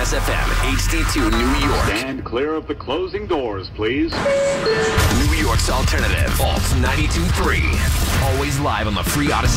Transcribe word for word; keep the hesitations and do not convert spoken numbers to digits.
Plus F M, H D two New York. Stand clear of the closing doors, please. New York's alternative, Alt ninety-two point three. Always live on the free Odyssey.